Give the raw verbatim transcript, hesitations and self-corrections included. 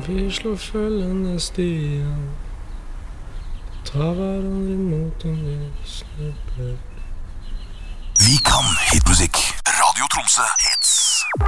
Vi slår følgende stier, tar hverandre imot om vi snubler. Vi kan hitmusikk. Radio Tromsø hit.